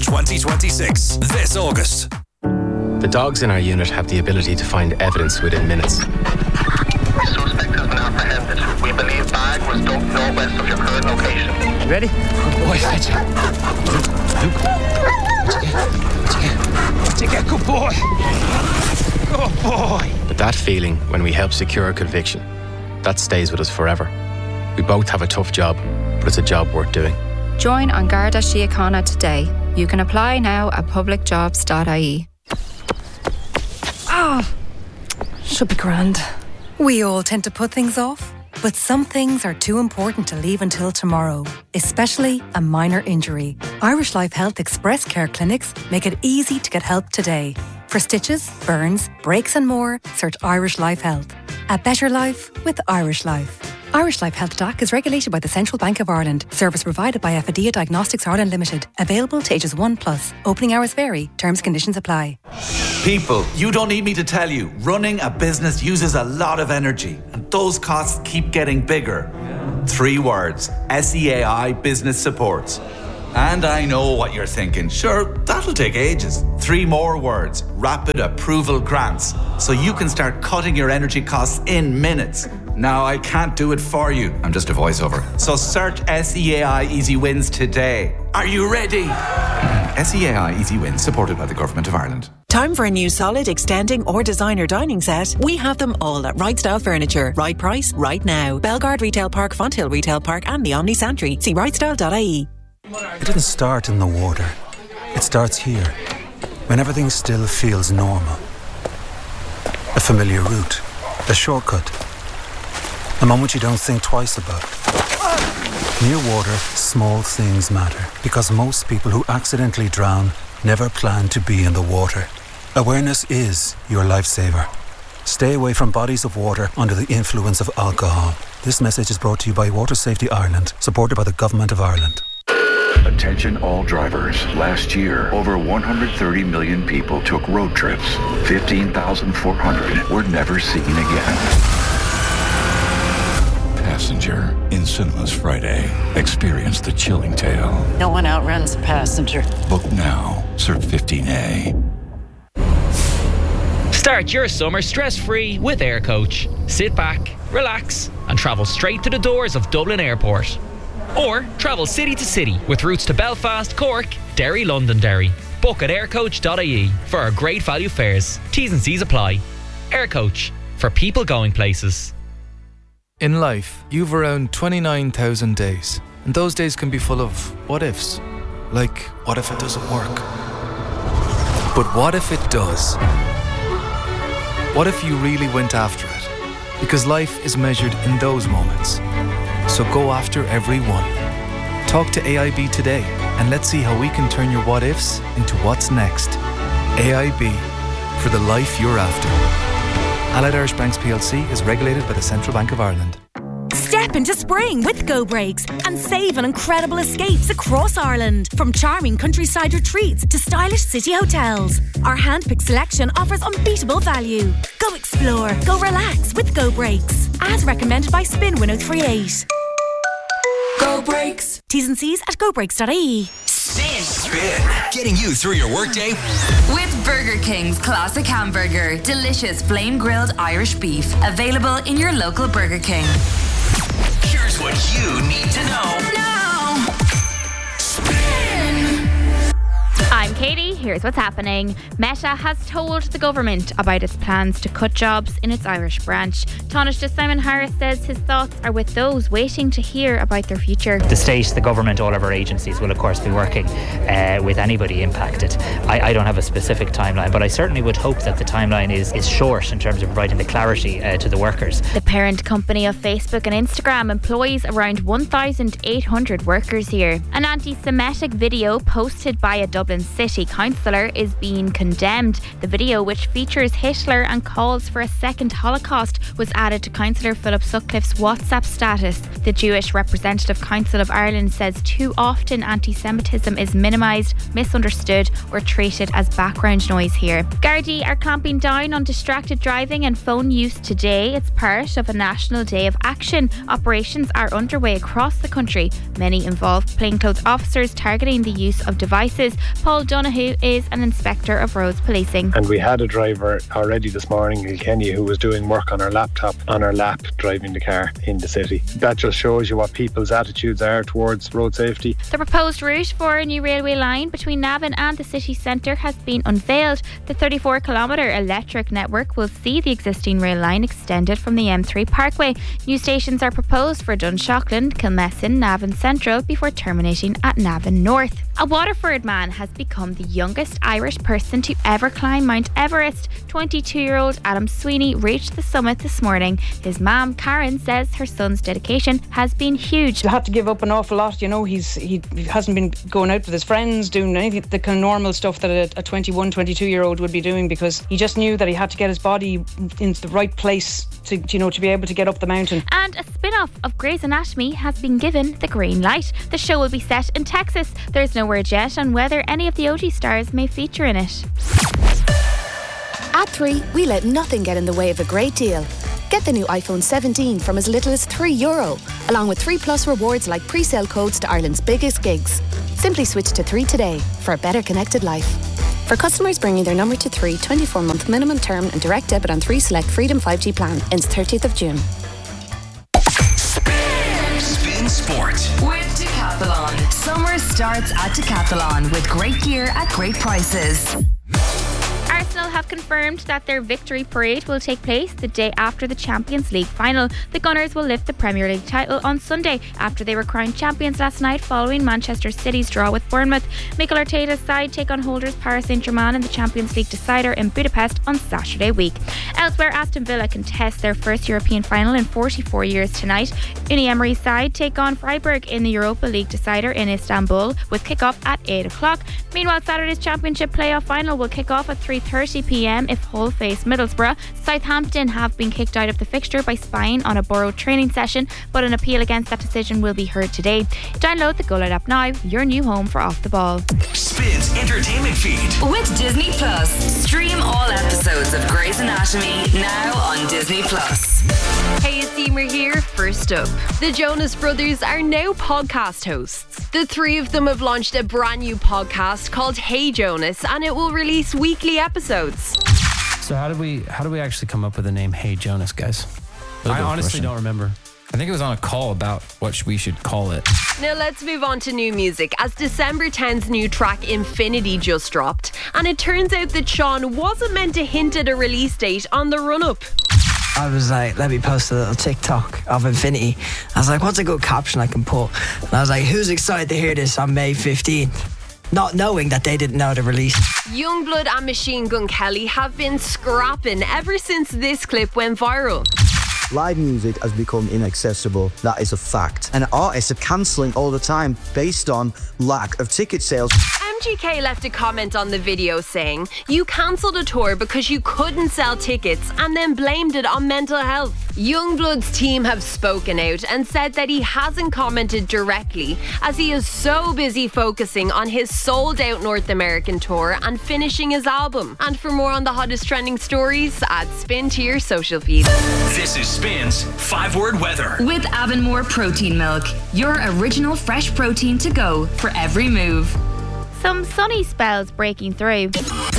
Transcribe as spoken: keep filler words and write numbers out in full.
twenty twenty-six, this August. The dogs in our unit have the ability to find evidence within minutes. The suspect has been apprehended. We believe bag was dumped northwest of your current location. You ready? Good boy, fetch it. Luke, Luke. What'd you get? What'd you get? Good boy. Good boy. But that feeling when we help secure a conviction, that stays with us forever. We both have a tough job, but it's a job worth doing. Join An Garda Síochána today. You can apply now at public jobs dot I E. Ah, should be grand. We all tend to put things off, but some things are too important to leave until tomorrow, especially a minor injury. Irish Life Health Express Care Clinics make it easy to get help today. For stitches, burns, breaks and more, search Irish Life Health. A better life with Irish Life. Irish Life Health D A C is regulated by the Central Bank of Ireland. Service provided by Affidia Diagnostics Ireland Limited. Available to ages one plus. Opening hours vary. Terms and conditions apply. People, you don't need me to tell you, running a business uses a lot of energy, and those costs keep getting bigger. Three words: S E A I Business Supports. And I know what you're thinking. Sure, that'll take ages. Three more words: Rapid Approval Grants. So you can start cutting your energy costs in minutes. Now, I can't do it for you. I'm just a voiceover. So search S E A I Easy Wins today. Are you ready? S E A I Easy Wins, supported by the Government of Ireland. Time for a new solid, extending or designer dining set? We have them all at Right Style Furniture. Right price, right now. Bellegarde Retail Park, Fonthill Retail Park and the Omni Santry. See right style dot I E. It didn't start in the water. It starts here, when everything still feels normal. A familiar route, a shortcut, a moment you don't think twice about. Near water, small things matter, because most people who accidentally drown never plan to be in the water. Awareness is your lifesaver. Stay away from bodies of water under the influence of alcohol. This message is brought to you by Water Safety Ireland, supported by the Government of Ireland. Attention all drivers. Last year, over one hundred thirty million people took road trips. fifteen thousand four hundred were never seen again. Passenger in cinemas Friday. Experience the chilling tale. No one outruns a passenger. Book now. Cert fifteen A. Start your summer stress-free with Air Coach. Sit back, relax, and travel straight to the doors of Dublin Airport. Or travel city to city with routes to Belfast, Cork, Derry, Londonderry. Book at air coach dot I E for our great value fares. T's and C's apply. Air Coach, for people going places. In life, you've around twenty-nine thousand days, and those days can be full of what-ifs. Like, what if it doesn't work? But what if it does? What if you really went after it? Because life is measured in those moments. So go after every one. Talk to A I B today, and let's see how we can turn your what-ifs into what's next. A I B, for the life you're after. Allied Irish Banks P L C is regulated by the Central Bank of Ireland. Step into spring with Go Breaks and save on incredible escapes across Ireland. From charming countryside retreats to stylish city hotels, our handpicked selection offers unbeatable value. Go explore, go relax with Go Breaks. As recommended by Spin one oh three eight. Go Breaks. T's and C's at go breaks dot I E. Spin. Spin. Getting you through your workday. With Burger King's classic hamburger. Delicious flame grilled Irish beef. Available in your local Burger King. Here's what you need to know now. Spin. I'm Katie. Here's what's happening. Meta has told the government about its plans to cut jobs in its Irish branch. Taoiseach Simon Harris says his thoughts are with those waiting to hear about their future. The state, the government, all of our agencies will of course be working uh, with anybody impacted. I, I don't have a specific timeline, but I certainly would hope that the timeline is, is short in terms of providing the clarity uh, to the workers. The parent company of Facebook and Instagram employs around one thousand eight hundred workers here. An anti-Semitic video posted by a Dublin City Council councillor is being condemned. The video, which features Hitler and calls for a second Holocaust, was added to Councillor Philip Sutcliffe's WhatsApp status. The Jewish Representative Council of Ireland says too often anti-Semitism is minimised, misunderstood or treated as background noise here. Gardaí are clamping down on distracted driving and phone use today. It's part of a national day of action. Operations are underway across the country. Many involve plainclothes officers targeting the use of devices. Paul Donoghue is an inspector of roads policing. And we had a driver already this morning in Kenya who was doing work on her laptop, on her lap, driving the car in the city. That just shows you what people's attitudes are towards road safety. The proposed route for a new railway line between Navan and the city centre has been unveiled. The thirty-four kilometre electric network will see the existing rail line extended from the M three Parkway. New stations are proposed for Dunshaughlin, Kilmessan, Navan Central before terminating at Navan North. A Waterford man has become the youngest Irish person to ever climb Mount Everest. twenty-two-year-old Adam Sweeney reached the summit this morning. His mum, Karen, says her son's dedication has been huge. He had to give up an awful lot, you know. He's he hasn't been going out with his friends, doing anything, the kind of normal stuff that a, a twenty-one, twenty-two-year-old would be doing, because he just knew that he had to get his body into the right place to, you know, to be able to get up the mountain. And a spin-off of Grey's Anatomy has been given the green light. The show will be set in Texas. There's no word yet on whether any of the O G stars may feature in it. At three, we let nothing get in the way of a great deal. Get the new iPhone seventeen from as little as three euro, along with three plus rewards like pre-sale codes to Ireland's biggest gigs. Simply switch to three today for a better connected life. For customers bringing their number to three, twenty-four month minimum term and direct debit on three select Freedom five G plan ends thirtieth of June. Spin Sport with Decathlon. Summer starts at Decathlon with great gear at great prices. Arsenal have confirmed that their victory parade will take place the day after the Champions League final. The Gunners will lift the Premier League title on Sunday after they were crowned champions last night following Manchester City's draw with Bournemouth. Mikel Arteta's side take on holders Paris Saint-Germain in the Champions League decider in Budapest on Saturday week. Elsewhere, Aston Villa contest their first European final in forty-four years tonight. Unai Emery's side take on Freiburg in the Europa League decider in Istanbul with kick-off at eight o'clock. Meanwhile, Saturday's Championship playoff final will kick off at three thirty p m if Hull face Middlesbrough. Southampton have been kicked out of the fixture by spying on a Borough training session, but an appeal against that decision will be heard today. Download the Go Loud app now, your new home for Off the Ball. Spins entertainment feed with Disney Plus. Stream all episodes of Grey's Anatomy now on Disney Plus. Hey, it's Emer here. First up, the Jonas Brothers are now podcast hosts. The three of them have launched a brand new podcast called Hey Jonas, and it will release weekly episodes. So how did we how did we actually come up with the name Hey Jonas, guys? I honestly don't remember. I think it was on a call about what we should call it. Now let's move on to new music, as December tenth's new track Infinity just dropped, and it turns out that Sean wasn't meant to hint at a release date on the run-up. I was like, let me post a little TikTok of Infinity. I was like, what's a good caption I can put? And I was like, who's excited to hear this on May fifteenth? Not knowing that they didn't know the release. Youngblood and Machine Gun Kelly have been scrapping ever since this clip went viral. Live music has become inaccessible, that is a fact. And artists are cancelling all the time based on lack of ticket sales. M G K left a comment on the video saying, you cancelled a tour because you couldn't sell tickets and then blamed it on mental health. Youngblood's team have spoken out and said that he hasn't commented directly as he is so busy focusing on his sold out North American tour and finishing his album. And for more on the hottest trending stories, add Spin to your social feed. This is Spin's five word weather with Avonmore Protein Milk, your original fresh protein to go for every move. Some sunny spells breaking through.